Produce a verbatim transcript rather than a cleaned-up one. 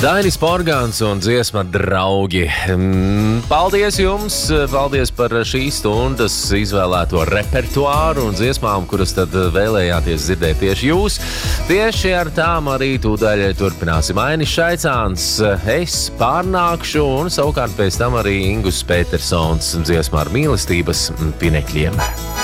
Dainis Porgāns un dziesma Draugi. Paldies jums, paldies par šīs stundas izvēlēto repertuāru un dziesmām, kuras tad vēlējāties dzirdēt tieši jūs. Tieši ar tām arī tūdaļ turpināsim. Ainis Šaicāns, es pārnākšu un savukārt pēc tam arī Ingus Petersons dziesmā ar mīlestības pinekļiem.